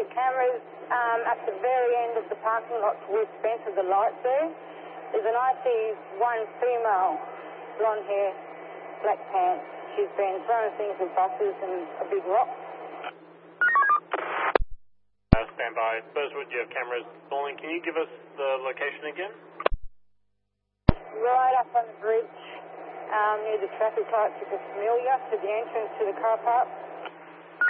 street cameras at the very end of the parking lot towards Spencer, the light there. There's an I see one female, blonde hair, black pants. She's been throwing things with buses and a big rock. Stand by. Burswood, you have cameras installing. Can you give us the location again? Right up on the bridge near the traffic lights at the Familiar to the entrance to the car park.